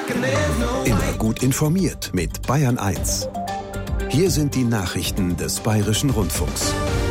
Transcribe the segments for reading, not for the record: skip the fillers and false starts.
Immer gut informiert mit Bayern 1. Hier sind die Nachrichten des Bayerischen Rundfunks.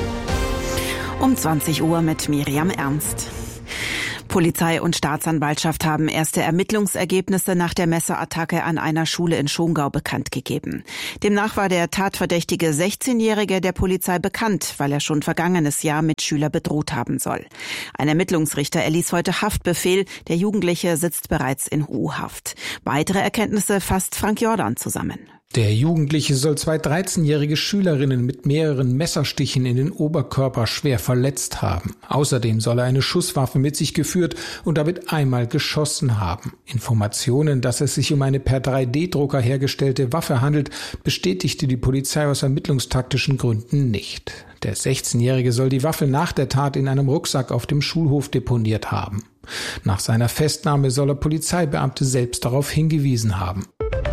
Um 20 Uhr mit Miriam Ernst. Polizei und Staatsanwaltschaft haben erste Ermittlungsergebnisse nach der Messerattacke an einer Schule in Schongau bekannt gegeben. Demnach war der tatverdächtige 16-Jährige der Polizei bekannt, weil er schon vergangenes Jahr Mitschüler bedroht haben soll. Ein Ermittlungsrichter erließ heute Haftbefehl. Der Jugendliche sitzt bereits in U-Haft. Weitere Erkenntnisse fasst Frank Jordan zusammen. Der Jugendliche soll 2 13-jährige Schülerinnen mit mehreren Messerstichen in den Oberkörper schwer verletzt haben. Außerdem soll er eine Schusswaffe mit sich geführt und damit einmal geschossen haben. Informationen, dass es sich um eine per 3D-Drucker hergestellte Waffe handelt, bestätigte die Polizei aus ermittlungstaktischen Gründen nicht. Der 16-Jährige soll die Waffe nach der Tat in einem Rucksack auf dem Schulhof deponiert haben. Nach seiner Festnahme soll er Polizeibeamte selbst darauf hingewiesen haben.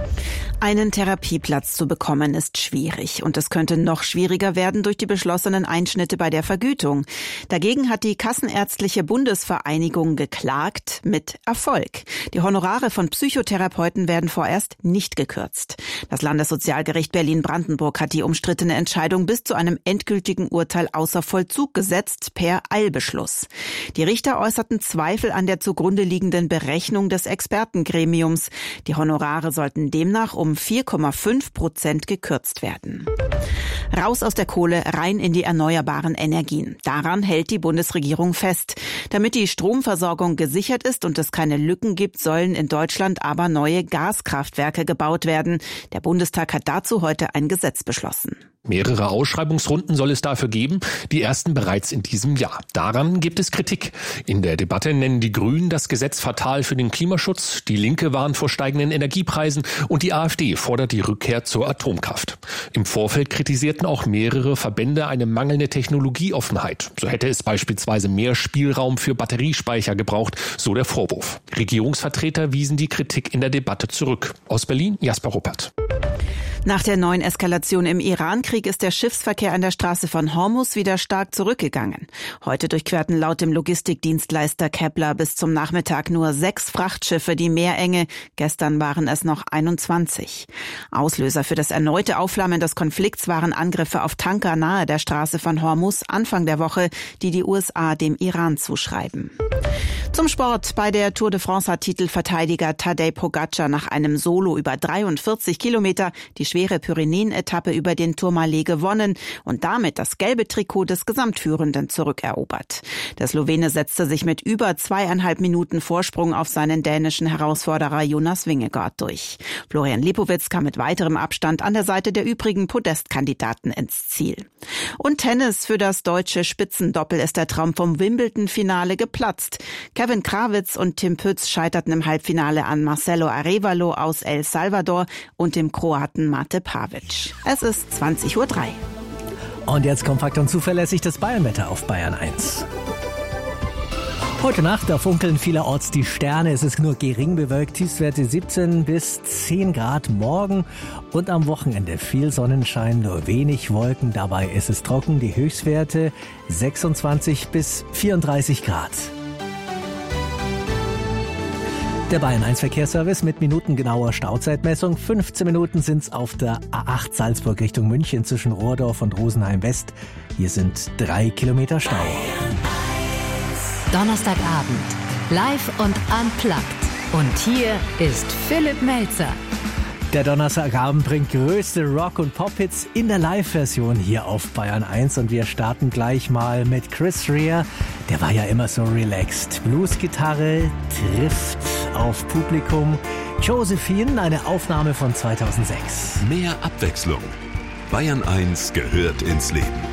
Einen Therapieplatz zu bekommen ist schwierig und es könnte noch schwieriger werden durch die beschlossenen Einschnitte bei der Vergütung. Dagegen hat die Kassenärztliche Bundesvereinigung geklagt, mit Erfolg. Die Honorare von Psychotherapeuten werden vorerst nicht gekürzt. Das Landessozialgericht Berlin-Brandenburg hat die umstrittene Entscheidung bis zu einem endgültigen Urteil außer Vollzug gesetzt per Eilbeschluss. Die Richter äußerten Zweifel an der zugrunde liegenden Berechnung des Expertengremiums. Die Honorare sollten demnach um 4,5% gekürzt werden. Raus aus der Kohle, rein in die erneuerbaren Energien. Daran hält die Bundesregierung fest. Damit die Stromversorgung gesichert ist und es keine Lücken gibt, sollen in Deutschland aber neue Gaskraftwerke gebaut werden. Der Bundestag hat dazu heute ein Gesetz beschlossen. Mehrere Ausschreibungsrunden soll es dafür geben, die ersten bereits in diesem Jahr. Daran gibt es Kritik. In der Debatte nennen die Grünen das Gesetz fatal für den Klimaschutz, die Linke warnt vor steigenden Energiepreisen und die AfD fordert die Rückkehr zur Atomkraft. Im Vorfeld kritisierten auch mehrere Verbände eine mangelnde Technologieoffenheit. So hätte es beispielsweise mehr Spielraum für Batteriespeicher gebraucht, so der Vorwurf. Regierungsvertreter wiesen die Kritik in der Debatte zurück. Aus Berlin, Jasper Ruppert. Nach der neuen Eskalation im Iran-Krieg ist der Schiffsverkehr an der Straße von Hormuz wieder stark zurückgegangen. Heute durchquerten laut dem Logistikdienstleister Kepler bis zum Nachmittag nur 6 Frachtschiffe die Meerenge. Gestern waren es noch 21. Auslöser für das erneute Aufflammen des Konflikts waren Angriffe auf Tanker nahe der Straße von Hormuz Anfang der Woche, die die USA dem Iran zuschreiben. Zum Sport. Bei der Tour de France hat Titelverteidiger Tadej Pogačar nach einem Solo über 43 Kilometer die schwere Pyrenäen-Etappe über den Tourmalet gewonnen und damit das gelbe Trikot des Gesamtführenden zurückerobert. Der Slowene setzte sich mit über 2,5 Minuten Vorsprung auf seinen dänischen Herausforderer Jonas Vingegaard durch. Florian Lipowitz kam mit weiterem Abstand an der Seite der übrigen Podestkandidaten ins Ziel. Und Tennis. Für das deutsche Spitzendoppel ist der Traum vom Wimbledon-Finale geplatzt. Kevin Krawitz und Tim Pütz scheiterten im Halbfinale an Marcelo Arévalo aus El Salvador und dem Kroaten Mate Pavic. Es ist 20:03 Uhr. Und jetzt kompakt und zuverlässig das Bayernwetter auf Bayern 1. Heute Nacht, da funkeln vielerorts die Sterne. Es ist nur gering bewölkt, Tiefstwerte 17 bis 10 Grad morgen. Und am Wochenende viel Sonnenschein, nur wenig Wolken. Dabei ist es trocken, die Höchstwerte 26 bis 34 Grad. Der Bayern 1 Verkehrsservice mit minutengenauer Stauzeitmessung. 15 Minuten sind's auf der A8 Salzburg Richtung München zwischen Rohrdorf und Rosenheim West. Hier sind 3 Kilometer Stau. Donnerstagabend, live und unplugged. Und hier ist Philipp Melzer. Der Donnerstagabend bringt größte Rock- und Pop-Hits in der Live-Version hier auf Bayern 1. Und wir starten gleich mal mit Chris Rea. Der war ja immer so relaxed. Bluesgitarre trifft auf Publikum. Josephine, eine Aufnahme von 2006. Mehr Abwechslung. Bayern 1 gehört ins Leben.